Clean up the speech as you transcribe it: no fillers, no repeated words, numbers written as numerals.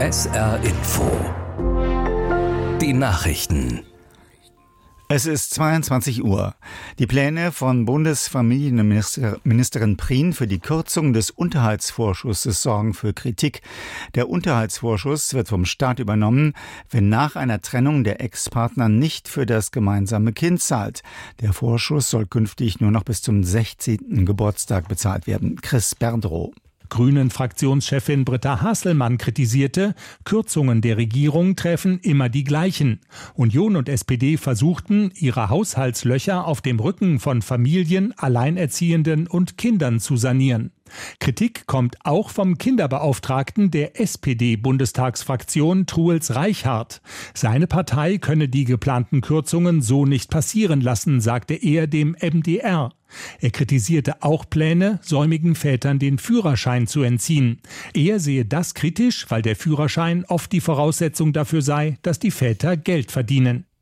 SR Info. Die Nachrichten. Es ist 22 Uhr. Die Pläne von Bundesfamilienministerin Prien für die Kürzung des Unterhaltsvorschusses sorgen für Kritik. Der Unterhaltsvorschuss wird vom Staat übernommen, wenn nach einer Trennung der Ex-Partner nicht für das gemeinsame Kind zahlt. Der Vorschuss soll künftig nur noch bis zum 16. Geburtstag bezahlt werden. Chris Berdrow. Grünen-Fraktionschefin Britta Hasselmann kritisierte, Kürzungen der Regierung treffen immer die gleichen. Union und SPD versuchten, ihre Haushaltslöcher auf dem Rücken von Familien, Alleinerziehenden und Kindern zu sanieren. Kritik kommt auch vom Kinderbeauftragten der SPD-Bundestagsfraktion Truls Reichhardt. Seine Partei könne die geplanten Kürzungen so nicht passieren lassen, sagte er dem MDR. Er kritisierte auch Pläne, säumigen Vätern den Führerschein zu entziehen. Er sehe das kritisch, weil der Führerschein oft die Voraussetzung dafür sei, dass die Väter Geld verdienen.